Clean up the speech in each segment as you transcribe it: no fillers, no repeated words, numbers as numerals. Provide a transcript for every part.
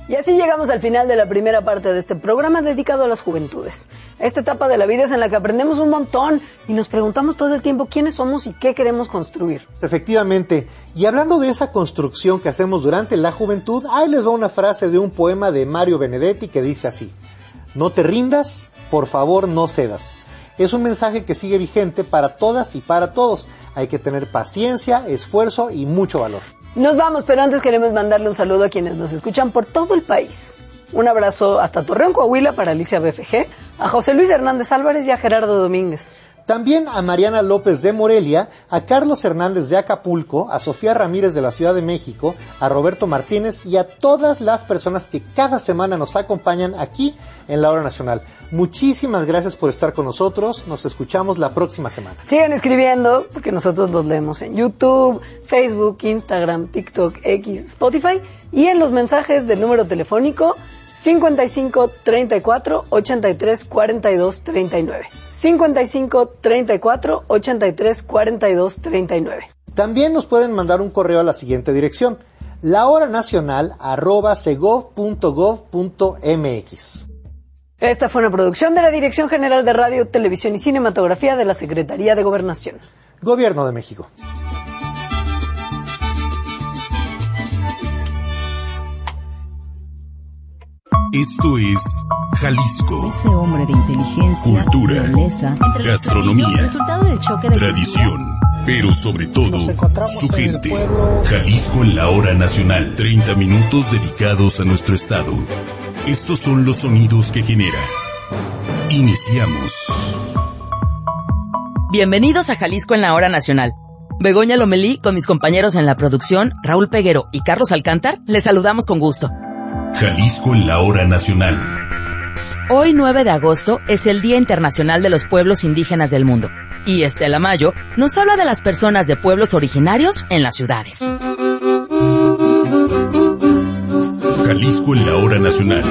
Y así llegamos al final de la primera parte de este programa dedicado a las juventudes. Esta etapa de la vida es en la que aprendemos un montón y nos preguntamos todo el tiempo quiénes somos y qué queremos construir. Efectivamente, y hablando de esa construcción que hacemos durante la juventud, ahí les va una frase de un poema de Mario Benedetti que dice así: no te rindas, por favor no cedas. Es un mensaje que sigue vigente para todas y para todos. Hay que tener paciencia, esfuerzo y mucho valor. Nos vamos, pero antes queremos mandarle un saludo a quienes nos escuchan por todo el país. Un abrazo hasta Torreón, Coahuila, para Alicia BFG, a José Luis Hernández Álvarez y a Gerardo Domínguez. También a Mariana López de Morelia, a Carlos Hernández de Acapulco, a Sofía Ramírez de la Ciudad de México, a Roberto Martínez y a todas las personas que cada semana nos acompañan aquí en La Hora Nacional. Muchísimas gracias por estar con nosotros. Nos escuchamos la próxima semana. Sigan escribiendo, porque nosotros los leemos en YouTube, Facebook, Instagram, TikTok, X, Spotify y en los mensajes del número telefónico 55 34 83 42 39. 55 34 83 42 39. También nos pueden mandar un correo a la siguiente dirección: lahoranacional@segov.gov.mx. Esta fue una producción de la Dirección General de Radio, Televisión y Cinematografía de la Secretaría de Gobernación. Gobierno de México. Esto es Jalisco. Ese hombre de inteligencia, cultura, nobleza, gastronomía, resultado del choque de tradición, pero sobre todo, su gente. Jalisco en la Hora Nacional. 30 minutos dedicados a nuestro estado. Estos son los sonidos que genera. Iniciamos. Bienvenidos a Jalisco en la Hora Nacional. Begoña Lomelí, con mis compañeros en la producción, Raúl Peguero y Carlos Alcántar, les saludamos con gusto. Jalisco en la Hora Nacional. Hoy, 9 de agosto, es el Día Internacional de los Pueblos Indígenas del Mundo. Y Estela Mayo nos habla de las personas de pueblos originarios en las ciudades. Jalisco en la Hora Nacional.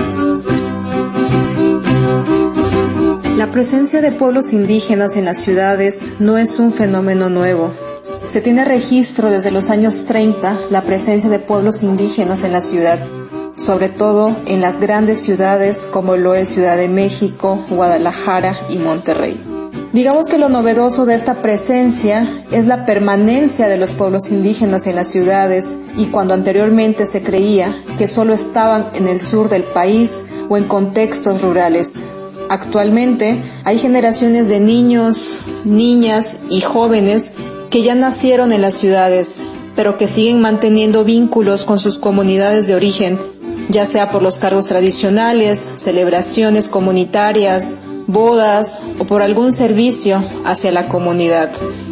La presencia de pueblos indígenas en las ciudades no es un fenómeno nuevo. Se tiene registro desde los años 30 la presencia de pueblos indígenas en la ciudad, sobre todo en las grandes ciudades como lo es Ciudad de México, Guadalajara y Monterrey. Digamos que lo novedoso de esta presencia es la permanencia de los pueblos indígenas en las ciudades, y cuando anteriormente se creía que solo estaban en el sur del país o en contextos rurales. Actualmente hay generaciones de niños, niñas y jóvenes que ya nacieron en las ciudades, pero que siguen manteniendo vínculos con sus comunidades de origen, ya sea por los cargos tradicionales, celebraciones comunitarias, bodas o por algún servicio hacia la comunidad.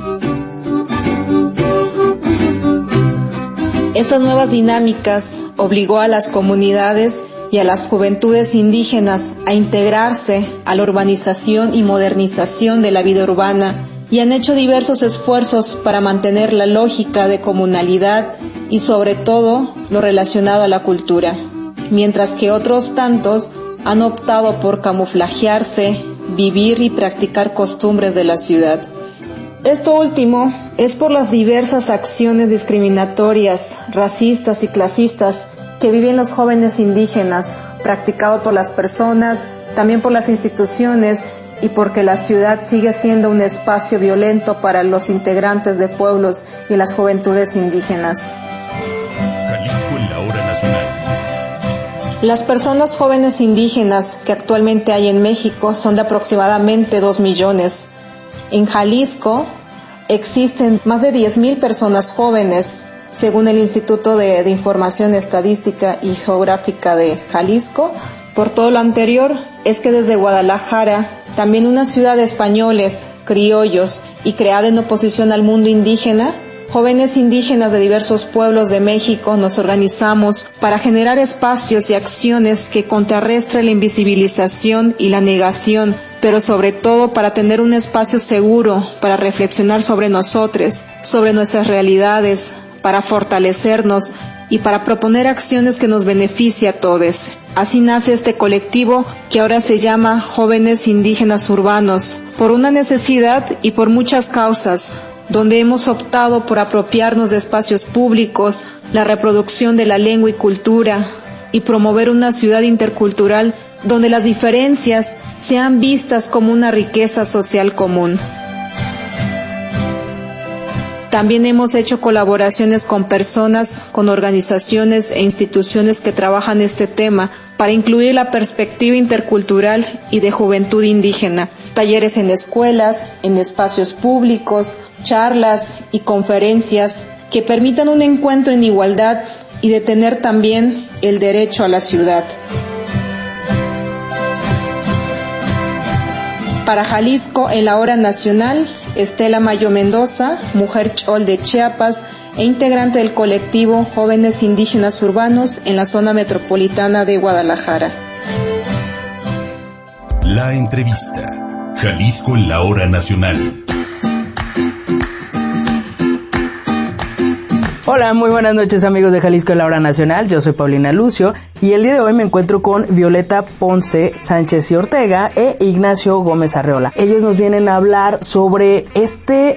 Estas nuevas dinámicas obligó a las comunidades y a las juventudes indígenas a integrarse a la urbanización y modernización de la vida urbana, y han hecho diversos esfuerzos para mantener la lógica de comunalidad y sobre todo lo relacionado a la cultura, mientras que otros tantos han optado por camuflajearse, vivir y practicar costumbres de la ciudad. Esto último es por las diversas acciones discriminatorias, racistas y clasistas que viven los jóvenes indígenas, practicado por las personas, también por las instituciones, y porque la ciudad sigue siendo un espacio violento para los integrantes de pueblos y las juventudes indígenas. Jalisco en la Hora Nacional. Las personas jóvenes indígenas que actualmente hay en México son de aproximadamente 2 millones. En Jalisco existen más de 10,000 personas jóvenes, según el Instituto de Información Estadística y Geográfica de Jalisco. Por todo lo anterior, es que desde Guadalajara, también una ciudad de españoles, criollos y creada en oposición al mundo indígena, jóvenes indígenas de diversos pueblos de México nos organizamos para generar espacios y acciones que contrarrestren la invisibilización y la negación, pero sobre todo para tener un espacio seguro para reflexionar sobre nosotros, sobre nuestras realidades, para fortalecernos y para proponer acciones que nos beneficien a todos. Así nace este colectivo que ahora se llama Jóvenes Indígenas Urbanos, por una necesidad y por muchas causas, donde hemos optado por apropiarnos de espacios públicos, la reproducción de la lengua y cultura, y promover una ciudad intercultural donde las diferencias sean vistas como una riqueza social común. También hemos hecho colaboraciones con personas, con organizaciones e instituciones que trabajan este tema para incluir la perspectiva intercultural y de juventud indígena. Talleres en escuelas, en espacios públicos, charlas y conferencias que permitan un encuentro en igualdad y de tener también el derecho a la ciudad. Para Jalisco, en la hora nacional, Estela Mayo Mendoza, mujer chol de Chiapas e integrante del colectivo Jóvenes Indígenas Urbanos en la zona metropolitana de Guadalajara. La entrevista. Jalisco en la hora nacional. Hola, muy buenas noches amigos de Jalisco en la hora nacional, yo soy Paulina Lucio y el día de hoy me encuentro con Violeta Ponce Sánchez y Ortega e Ignacio Gómez Arreola. Ellos nos vienen a hablar sobre este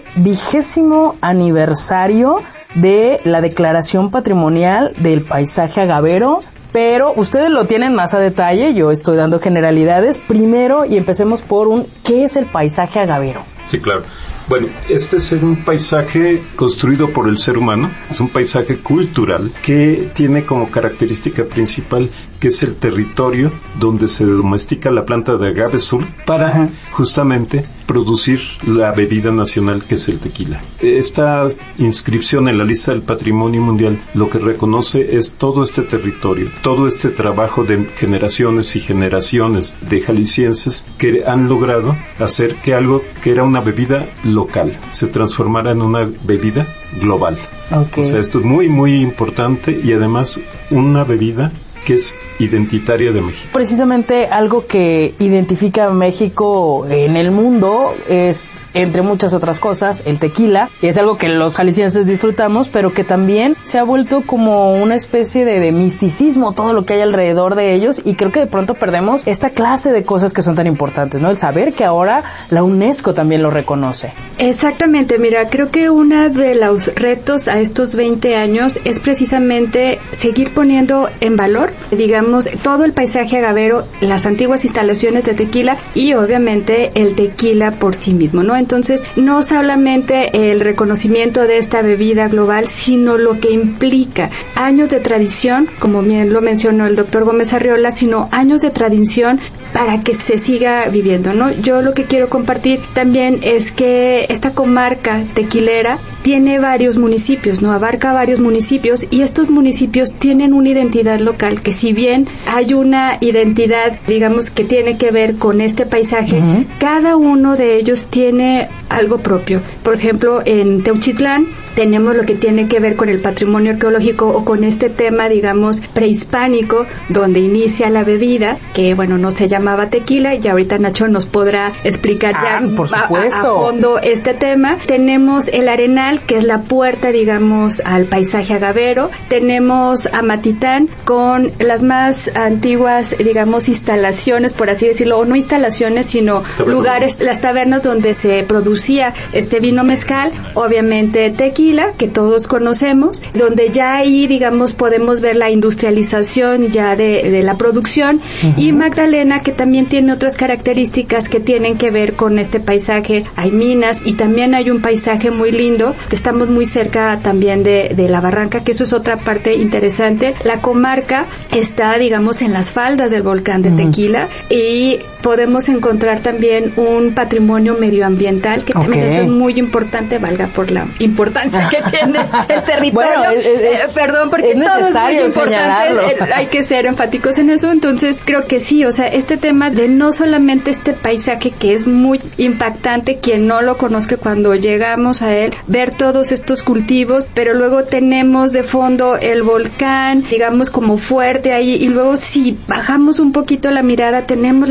20º aniversario de la Declaración Patrimonial del Paisaje Agavero, pero ustedes lo tienen más a detalle, yo estoy dando generalidades. Primero, y empecemos por ¿qué es el paisaje agavero? Sí, claro. Bueno, este es un paisaje construido por el ser humano, es un paisaje cultural que tiene como característica principal que es el territorio donde se domestica la planta de agave azul para justamente producir la bebida nacional que es el tequila. Esta inscripción en la lista del Patrimonio Mundial lo que reconoce es todo este territorio, todo este trabajo de generaciones y generaciones de jaliscienses que han logrado hacer que algo que era una bebida local se transformara en una bebida global. Okay. O sea, esto es muy, muy importante y además una bebida que es identitaria de México. Precisamente algo que identifica a México en el mundo es, entre muchas otras cosas, el tequila, y es algo que los jaliscienses disfrutamos, pero que también se ha vuelto como una especie de misticismo, todo lo que hay alrededor de ellos, y creo que de pronto perdemos esta clase de cosas que son tan importantes, ¿no? El saber que ahora la UNESCO también lo reconoce. Exactamente, mira, creo que uno de los retos a estos 20 años es precisamente seguir poniendo en valor, digamos, todo el paisaje agavero, las antiguas instalaciones de tequila y obviamente el tequila por sí mismo, ¿no? Entonces, no solamente el reconocimiento de esta bebida global, sino lo que implica años de tradición, como bien lo mencionó el doctor Gómez Arreola, sino años de tradición para que se siga viviendo, ¿no? Yo lo que quiero compartir también es que esta comarca tequilera tiene varios municipios, ¿no? Abarca varios municipios y estos municipios tienen una identidad local que si bien hay una identidad, digamos, que tiene que ver con este paisaje, cada uno de ellos tiene algo propio. Por ejemplo, en Teuchitlán tenemos lo que tiene que ver con el patrimonio arqueológico o con este tema, digamos, prehispánico, donde inicia la bebida, que bueno, no se llamaba tequila, y ahorita Nacho nos podrá explicar por supuesto, a fondo este tema. Tenemos el Arenal, que es la puerta, digamos, al paisaje agavero. Tenemos Amatitán, con las más antiguas, digamos, instalaciones, por así decirlo, o no instalaciones, sino lugares, las tabernas donde se producía este vino mezcal, obviamente tequila, que todos conocemos, donde ya ahí, digamos, podemos ver la industrialización ya de la producción, y Magdalena, que también tiene otras características que tienen que ver con este paisaje. Hay minas y también hay un paisaje muy lindo, que estamos muy cerca también de la barranca, que eso es otra parte interesante. La comarca está, digamos, en las faldas del volcán de Tequila, y podemos encontrar también un patrimonio medioambiental que también es muy importante, valga por la importancia que tiene el territorio. Bueno, perdón, porque es necesario todo es muy importante, hay que ser enfáticos en eso. Entonces creo que sí, o sea, este tema de no solamente este paisaje que es muy impactante, quien no lo conozca cuando llegamos a él, ver todos estos cultivos, pero luego tenemos de fondo el volcán, digamos, como fuerte ahí, y luego si bajamos un poquito la mirada tenemos la barranca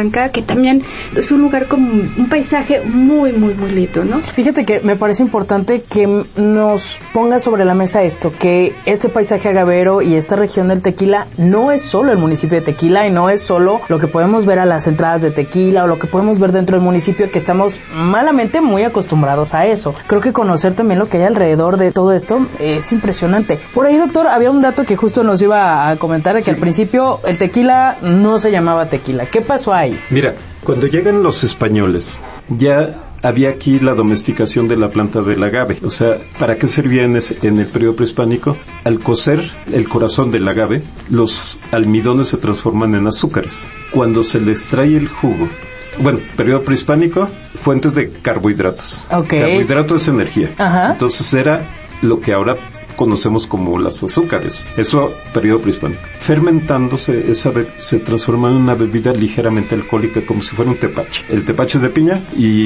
Blanca, que también es un lugar como un paisaje muy, muy, muy lindo, ¿no? Fíjate que me parece importante que nos ponga sobre la mesa esto, que este paisaje agavero y esta región del Tequila no es solo el municipio de Tequila y no es solo lo que podemos ver a las entradas de Tequila o lo que podemos ver dentro del municipio, que estamos malamente muy acostumbrados a eso. Creo que conocer también lo que hay alrededor de todo esto es impresionante. Por ahí, doctor, había un dato que justo nos iba a comentar, de que al principio el tequila no se llamaba tequila. ¿Qué pasó ahí? Mira, cuando llegan los españoles, ya había aquí la domesticación de la planta del agave. O sea, ¿para qué servía en el periodo prehispánico? Al cocer el corazón del agave, los almidones se transforman en azúcares. Cuando se le extrae el jugo, bueno, periodo prehispánico, fuentes de carbohidratos. Okay. Carbohidrato es energía. Ajá. Entonces era lo que ahora conocemos como las azúcares. Eso, periodo prehispánico. Fermentándose, se transforma en una bebida ligeramente alcohólica, como si fuera un tepache. El tepache es de piña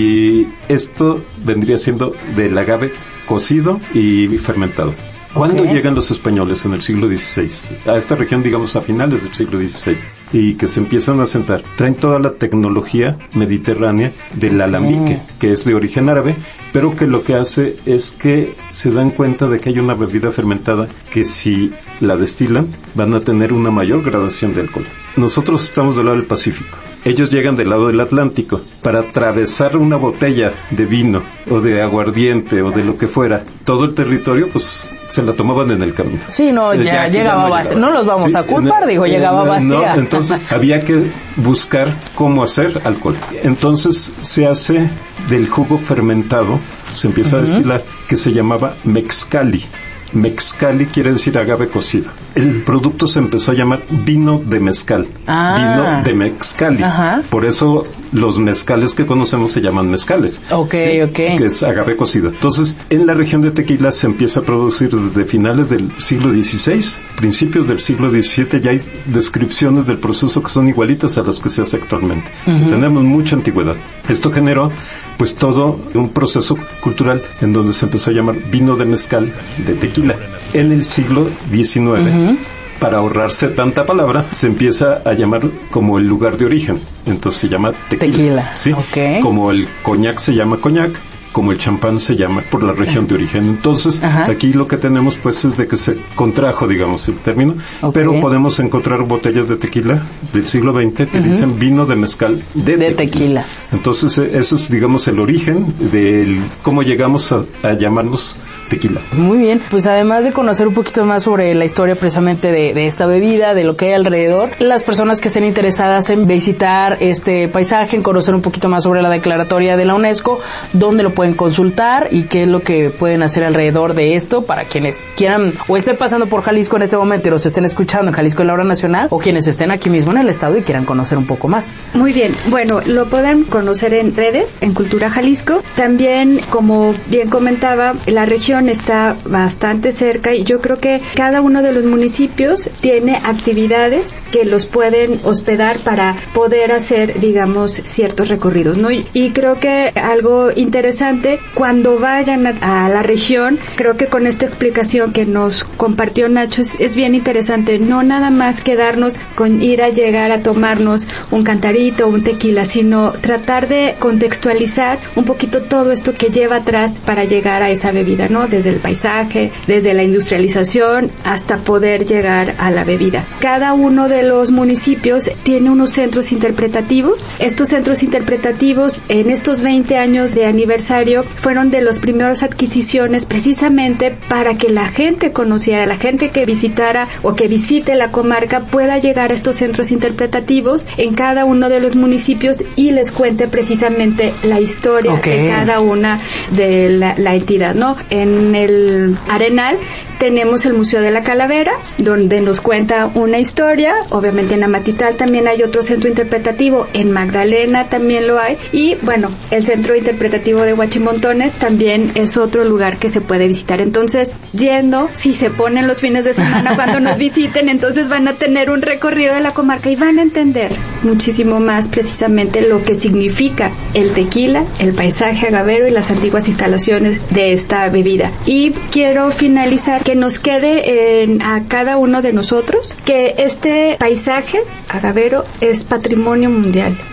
y esto vendría siendo del agave cocido y fermentado. ¿Cuándo llegan los españoles en el siglo XVI? A esta región, digamos, a finales del siglo XVI, y que se empiezan a asentar. Traen toda la tecnología mediterránea del alambique, que es de origen árabe, pero que lo que hace es que se dan cuenta de que hay una bebida fermentada que si la destilan van a tener una mayor gradación de alcohol. Nosotros estamos del lado del Pacífico. Ellos llegan del lado del Atlántico. Para atravesar una botella de vino o de aguardiente o de lo que fuera, todo el territorio, pues se la tomaban en el camino. Sí, no, ya llegaba vacía. No los vamos a culpar, llegaba vacía. No, entonces había que buscar cómo hacer alcohol. Entonces se hace del jugo fermentado, se empieza a destilar, que se llamaba mexcali. Mexcali quiere decir agave cocido. El producto se empezó a llamar vino de mezcal. Vino de mexcali. Ajá. Por eso los mezcales que conocemos se llaman mezcales. Que es agave cocido. Entonces, en la región de Tequila se empieza a producir desde finales del siglo XVI, principios del siglo XVII, ya hay descripciones del proceso que son igualitas a las que se hace actualmente. Tenemos mucha antigüedad. Esto generó pues todo un proceso cultural en donde se empezó a llamar vino de mezcal de Tequila. En el siglo XIX, para ahorrarse tanta palabra, se empieza a llamar como el lugar de origen. Entonces se llama Tequila. ¿Sí? Como el coñac se llama coñac, como el champán se llama por la región de origen. Entonces, aquí lo que tenemos pues es de que se contrajo, digamos, el término, pero podemos encontrar botellas de tequila del siglo XX que dicen vino de mezcal de tequila. Entonces, eso es, digamos, el origen del cómo llegamos a llamarnos tequila. Muy bien, pues además de conocer un poquito más sobre la historia precisamente de esta bebida, de lo que hay alrededor, las personas que estén interesadas en visitar este paisaje, en conocer un poquito más sobre la declaratoria de la UNESCO, ¿dónde lo pueden consultar y qué es lo que pueden hacer alrededor de esto para quienes quieran o estén pasando por Jalisco en este momento y los estén escuchando en Jalisco en la Hora Nacional, o quienes estén aquí mismo en el estado y quieran conocer un poco más? Muy bien, bueno, lo pueden conocer en redes, en Cultura Jalisco. También, como bien comentaba, la región está bastante cerca y yo creo que cada uno de los municipios tiene actividades que los pueden hospedar para poder hacer, digamos, ciertos recorridos, ¿no? Y creo que algo interesante, cuando vayan a la región, creo que con esta explicación que nos compartió Nacho es bien interesante, no nada más quedarnos con ir a llegar a tomarnos un cantarito o un tequila, sino tratar de contextualizar un poquito todo esto que lleva atrás para llegar a esa bebida, ¿no? Desde el paisaje, desde la industrialización hasta poder llegar a la bebida. Cada uno de los municipios tiene unos centros interpretativos. Estos centros interpretativos, en estos 20 años de aniversario, fueron de las primeras adquisiciones precisamente para que la gente conociera, la gente que visitara o que visite la comarca pueda llegar a estos centros interpretativos en cada uno de los municipios y les cuente precisamente la historia de cada una de la entidad, ¿no? En el Arenal tenemos el Museo de la Calavera, donde nos cuenta una historia. Obviamente en Amatital también hay otro centro interpretativo, en Magdalena también lo hay, y bueno, el centro interpretativo de Huachimontones también es otro lugar que se puede visitar. Entonces, yendo, si se ponen los fines de semana cuando nos visiten, entonces van a tener un recorrido de la comarca y van a entender muchísimo más precisamente lo que significa el tequila, el paisaje agavero y las antiguas instalaciones de esta bebida. Y quiero finalizar que nos quede a cada uno de nosotros que este paisaje agavero es patrimonio mundial.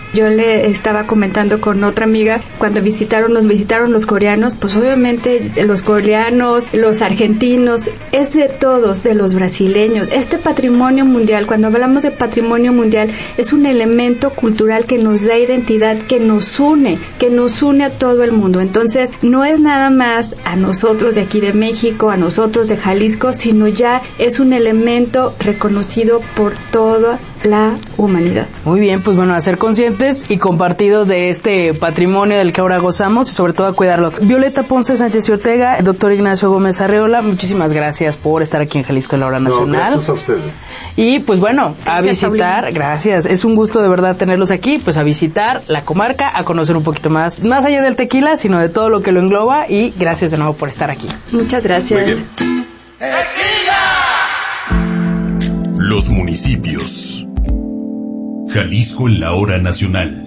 Yo le estaba comentando con otra amiga, cuando nos visitaron los coreanos, pues obviamente los coreanos, los argentinos, es de todos, de los brasileños. Este patrimonio mundial, cuando hablamos de patrimonio mundial, es un elemento cultural que nos da identidad, que nos une a todo el mundo. Entonces, no es nada más a nosotros de aquí de México, a nosotros de Jalisco, sino ya es un elemento reconocido por toda la humanidad. Muy bien, pues bueno, a ser conscientes y compartidos de este patrimonio del que ahora gozamos y sobre todo a cuidarlo. Violeta Ponce Sánchez y Ortega, el doctor Ignacio Gómez Arreola, muchísimas gracias por estar aquí en Jalisco en la Hora Nacional. Gracias a ustedes. Y pues bueno, gracias, a visitar, Paulina. Gracias, es un gusto de verdad tenerlos aquí, pues a visitar la comarca, a conocer un poquito más allá del tequila, sino de todo lo que lo engloba, y gracias de nuevo por estar aquí. Muchas gracias. Los municipios. Jalisco en la Hora Nacional.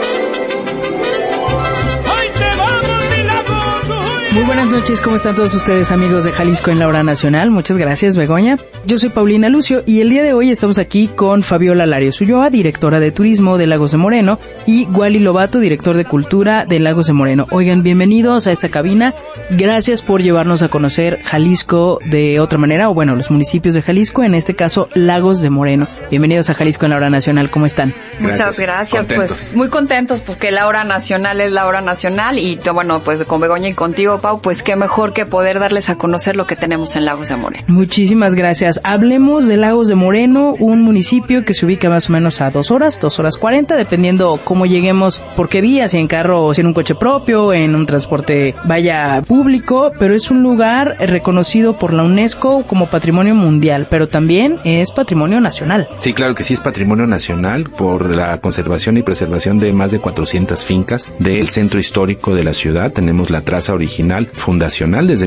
Muy buenas noches, ¿cómo están todos ustedes, amigos de Jalisco en la Hora Nacional? Muchas gracias, Begoña. Yo soy Paulina Lucio y el día de hoy estamos aquí con Fabiola Larios Ulloa, directora de Turismo de Lagos de Moreno, y Wally Lobato, director de Cultura de Lagos de Moreno. Oigan, bienvenidos a esta cabina. Gracias por llevarnos a conocer Jalisco de otra manera, o bueno, los municipios de Jalisco, en este caso Lagos de Moreno. Bienvenidos a Jalisco en la Hora Nacional, ¿cómo están? Muchas gracias, pues muy contentos porque la Hora Nacional es la Hora Nacional y bueno, pues con Begoña y contigo, Pau, pues qué mejor que poder darles a conocer lo que tenemos en Lagos de Moreno. Muchísimas gracias. Hablemos de Lagos de Moreno, un municipio que se ubica más o menos a 2 horas 40, dependiendo cómo lleguemos, por qué vía, si en carro o si en un coche propio, en un transporte público, pero es un lugar reconocido por la UNESCO como Patrimonio Mundial, pero también es Patrimonio Nacional. Sí, claro que sí, es Patrimonio Nacional por la conservación y preservación de más de 400 fincas del centro histórico de la ciudad. Tenemos la traza original fundacional, desde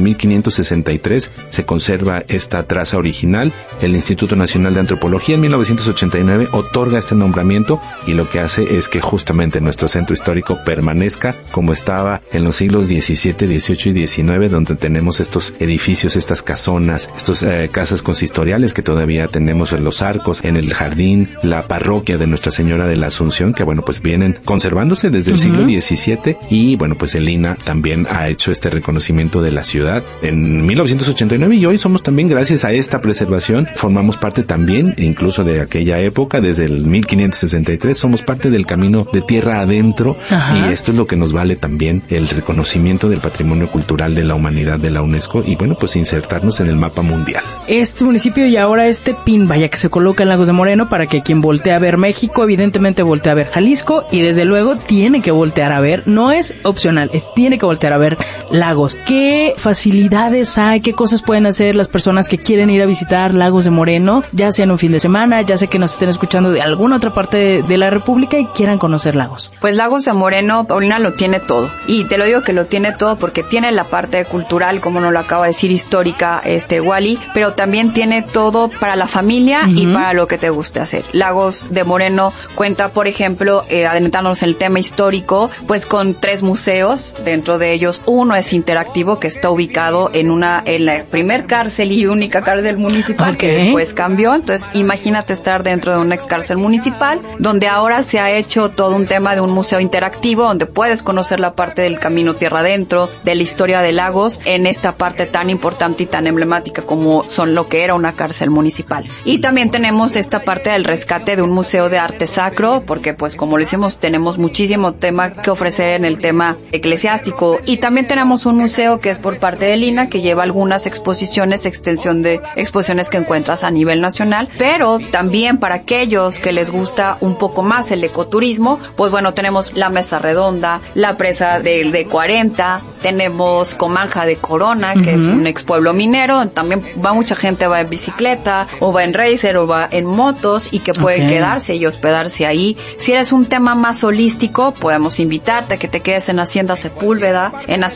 1563 se conserva esta traza original. El Instituto Nacional de Antropología en 1989 otorga este nombramiento y lo que hace es que justamente nuestro centro histórico permanezca como estaba en los siglos XVII, XVIII y XIX, donde tenemos estos edificios, estas casonas, estas casas consistoriales que todavía tenemos en los arcos, en el jardín, la parroquia de Nuestra Señora de la Asunción, que bueno, pues vienen conservándose desde el siglo XVII, y bueno, pues el INAH también ha hecho este reconocimiento de la ciudad en 1989, y hoy somos también, gracias a esta preservación, formamos parte también, incluso de aquella época, desde el 1563, somos parte del camino de tierra adentro. Ajá. Y esto es lo que nos vale también el reconocimiento del patrimonio cultural de la humanidad de la UNESCO y bueno, pues insertarnos en el mapa mundial. Este municipio y ahora este pin, que se coloca en Lagos de Moreno para que quien voltea a ver México, evidentemente voltea a ver Jalisco y desde luego tiene que voltear a ver, no es opcional, tiene que voltear a ver Lagos. ¿Qué facilidades hay? ¿Qué cosas pueden hacer las personas que quieren ir a visitar Lagos de Moreno? Ya sea en un fin de semana, ya sea que nos estén escuchando de alguna otra parte de la República y quieran conocer Lagos. Pues Lagos de Moreno, Paulina, lo tiene todo. Y te lo digo que lo tiene todo porque tiene la parte cultural, como nos lo acaba de decir, histórica, Wally, pero también tiene todo para la familia y para lo que te guste hacer. Lagos de Moreno cuenta, por ejemplo, adentrándonos en el tema histórico, pues con 3 museos. Dentro de ellos, uno es interactivo, que está ubicado en la primer cárcel y única cárcel municipal, que después cambió. Entonces, imagínate estar dentro de una ex cárcel municipal, donde ahora se ha hecho todo un tema de un museo interactivo, donde puedes conocer la parte del camino tierra adentro, de la historia de Lagos, en esta parte tan importante y tan emblemática como son lo que era una cárcel municipal. Y también tenemos esta parte del rescate de un museo de arte sacro, porque pues como le decimos, tenemos muchísimo tema que ofrecer en el tema eclesiástico. Y también tenemos un museo que es por parte de Lina, que lleva algunas exposiciones, extensión de exposiciones que encuentras a nivel nacional, pero también para aquellos que les gusta un poco más el ecoturismo, pues bueno, tenemos la Mesa Redonda, la presa de 40, tenemos Comanja de Corona, que es un ex pueblo minero, también va mucha gente, va en bicicleta, o va en racer, o va en motos, y que pueden quedarse y hospedarse ahí. Si eres un tema más holístico, podemos invitarte a que te quedes en Hacienda Sepúlveda, en Hacienda Puerto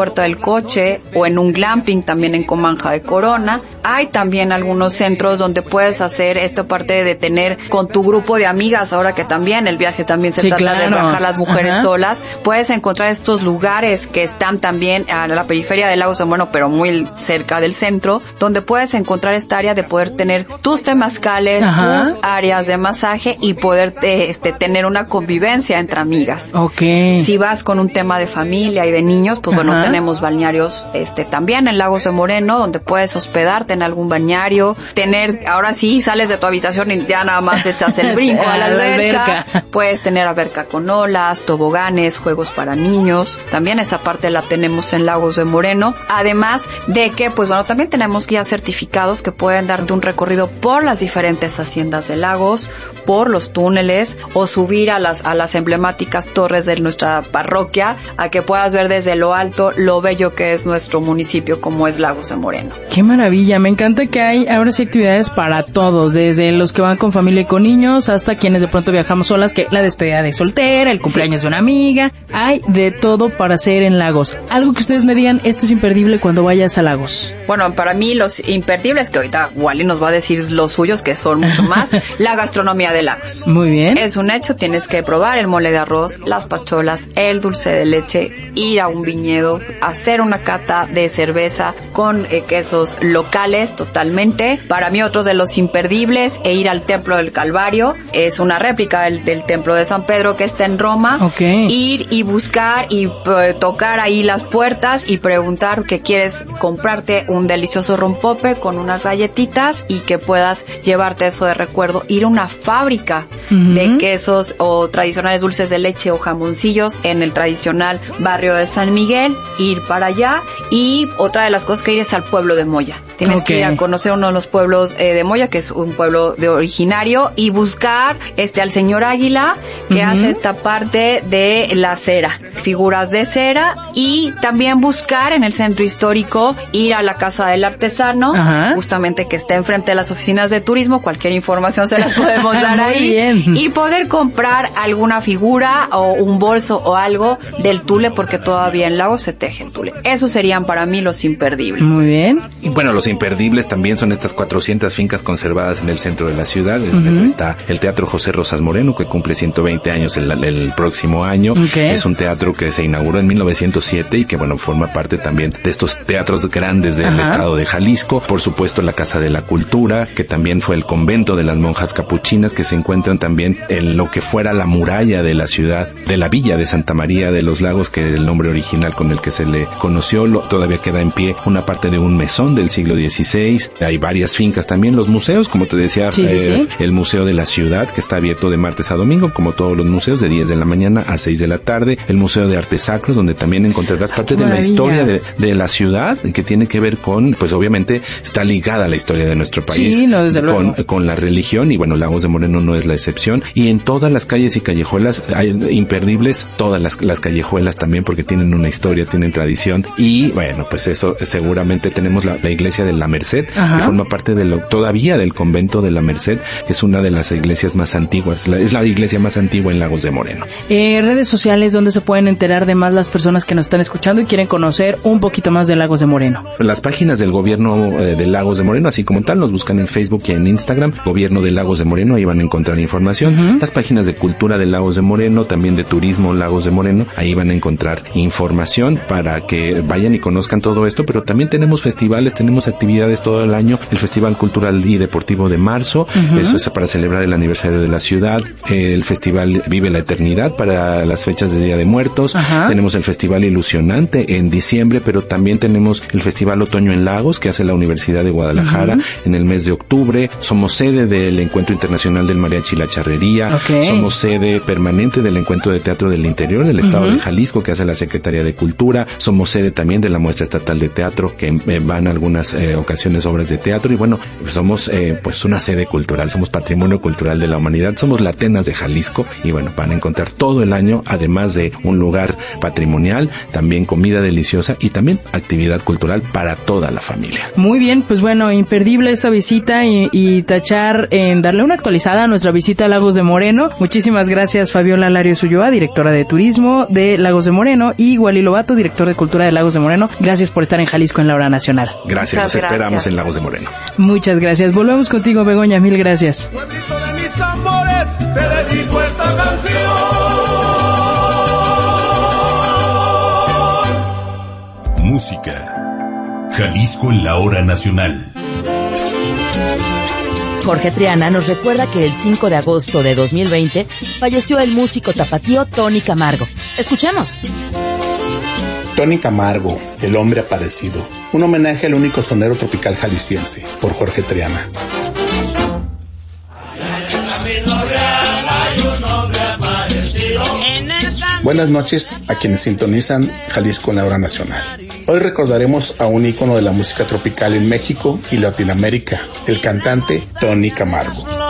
puerta del coche o en un glamping también en Comanja de Corona. Hay también algunos centros donde puedes hacer esta parte de tener con tu grupo de amigas, ahora que también el viaje también se trata de viajar las mujeres solas. Puedes encontrar estos lugares que están también a la periferia de Lagos de Moreno, pero muy cerca del centro, donde puedes encontrar esta área de poder tener tus temazcales, tus áreas de masaje y poder tener una convivencia entre amigas. Si vas con un tema de familia y de niños, pues bueno, tenemos balnearios también en Lagos de Moreno, donde puedes hospedarte en algún balneario, ahora sí sales de tu habitación y ya nada más echas el brinco a la alberca. Puedes tener alberca con olas, toboganes, juegos para niños. También esa parte la tenemos en Lagos de Moreno. Además de que, pues bueno, también tenemos guías certificados que pueden darte un recorrido por las diferentes haciendas de Lagos, por los túneles, o subir a las emblemáticas torres de nuestra parroquia, a que puedas ver desde lo alto lo bello que es nuestro municipio, como es Lagos de Moreno. ¡Qué maravilla! Me encanta que hay ahora sí actividades para todos, desde los que van con familia y con niños, hasta quienes de pronto viajamos solas, que la despedida de soltera, el cumpleaños de una amiga. Hay de todo para hacer en Lagos. Algo que ustedes me digan, esto es imperdible cuando vayas a Lagos. Bueno, para mí los imperdibles, que ahorita Wally nos va a decir los suyos, que son mucho más, la gastronomía de Lagos. Muy bien. Es un hecho, tienes que probar el mole de arroz, las pacholas, el dulce de leche, ir a un viñedo, hacer una cata de cerveza con quesos locales totalmente. Para mí otros de los imperdibles, ir al Templo del Calvario, es una réplica del Templo de San Pedro que está en Roma. Ir y buscar y tocar ahí las puertas y preguntar que quieres comprarte un delicioso rompope con unas galletitas y que puedas llevarte eso de recuerdo. Ir a una fábrica de quesos o tradicionales dulces de leche o jamoncillos en el tradicional barrio de San Miguel, ir para allá. Y otra de las cosas que ir es al pueblo de Moya. Tienes que ir a conocer uno de los pueblos de Moya, que es un pueblo de originario, y buscar al señor Águila, que hace esta parte de la cera, figuras de cera, y también buscar en el centro histórico, ir a la Casa del Artesano, justamente que está enfrente de las oficinas de turismo. Cualquier información se las podemos dar ahí, y poder comprar alguna figura o un bolso o algo del tule, porque todavía en Lagos se teje el tule. Esos serían para mí los imperdibles. Muy bien. Y bueno, los imperdibles también son estas 400 fincas conservadas en el centro de la ciudad. Está el Teatro José Rosas Moreno, que cumple 120 años el próximo año. Es un teatro que se inauguró en 1907 y que, bueno, forma parte también de estos teatros grandes del estado de Jalisco. Por supuesto, la Casa de la Cultura, que también fue el convento de las monjas capuchinas, que se encuentran también en lo que fuera la muralla de la ciudad, de la villa de Santa María de los Lagos, que el nombre original con el que se le conoció. Todavía queda en pie una parte de un mesón del siglo XVI. Hay varias fincas también. Los museos, como te decía, el Museo de la Ciudad, que está abierto de martes a domingo, como todos los museos, de 10 de la mañana a 6 de la tarde. El Museo de Arte Sacro, donde también encontrarás parte de la historia de la ciudad, que tiene que ver con, pues obviamente está ligada a la historia de nuestro país, con la religión, y bueno, Lagos de Moreno no es la excepción. Y en todas las calles y callejuelas hay imperdibles, todas las callejuelas también, porque tienen una historia, tienen tradición. Y bueno, pues eso seguramente tenemos la iglesia de la Merced, que forma parte todavía del convento de la Merced, que es una de las iglesias más antiguas, es la iglesia más antigua en Lagos de Moreno. Redes sociales donde se pueden enterar de más las personas que nos están escuchando y quieren conocer un poquito más de Lagos de Moreno. Las páginas del gobierno de Lagos de Moreno, así como tal, nos buscan en Facebook y en Instagram, Gobierno de Lagos de Moreno, ahí van a encontrar información. Las páginas de Cultura de Lagos de Moreno, también de Turismo Lagos de Moreno, ahí van a encontrar información para que vayan y conozcan todo esto. Pero también tenemos festivales, tenemos actividades todo el año. El Festival Cultural y Deportivo de marzo, eso es para celebrar el aniversario de la ciudad. El Festival Vive la Eternidad para las fechas de Día de Muertos. Tenemos el Festival Ilusionante en diciembre, pero también tenemos el Festival Otoño en Lagos, que hace la Universidad de Guadalajara en el mes de octubre. Somos sede del Encuentro Internacional del Mariachi y la Charrería. Somos sede permanente del Encuentro de Teatro del Interior del Estado de Jalisco, que hace la Secretaría de Cultura. Somos sede también de la Muestra Estatal de Teatro, que van algunas ocasiones obras de teatro. Y bueno, somos pues una sede cultural, somos patrimonio cultural de la humanidad, somos la Atenas de Jalisco. Y bueno, van a encontrar todo el año, además de un lugar patrimonial, también comida deliciosa y también actividad cultural para toda la familia. Muy bien, pues bueno, imperdible esta visita y tachar en darle una actualizada a nuestra visita a Lagos de Moreno. Muchísimas gracias, Fabiola Larios Ulloa, directora de Turismo de Lagos de Moreno, y Wally Lobato, director director de Cultura de Lagos de Moreno. Gracias por estar en Jalisco en la Hora Nacional. Gracias, los esperamos en Lagos de Moreno. Muchas gracias. Volvemos contigo, Begoña. Mil gracias. Pueblito de mis amores, te dedico esta canción. Música. Jalisco en la Hora Nacional. Jorge Triana nos recuerda que el 5 de agosto de 2020 falleció el músico tapatío Tony Camargo. Escuchemos. Tony Camargo, el hombre aparecido. Un homenaje al único sonero tropical jalisciense, por Jorge Triana. Buenas noches a quienes sintonizan Jalisco en la Hora Nacional. Hoy recordaremos a un ícono de la música tropical en México y Latinoamérica, el cantante Tony Camargo.